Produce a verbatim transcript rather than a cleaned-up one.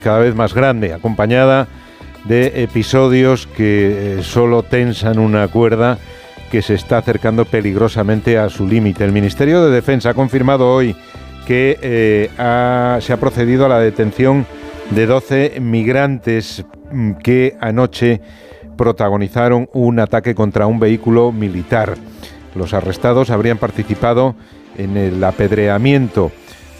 cada vez más grande, acompañada de episodios que eh, solo tensan una cuerda que se está acercando peligrosamente a su límite. El Ministerio de Defensa ha confirmado hoy que eh, ha, se ha procedido a la detención de doce migrantes que anoche protagonizaron un ataque contra un vehículo militar. Los arrestados habrían participado en el apedreamiento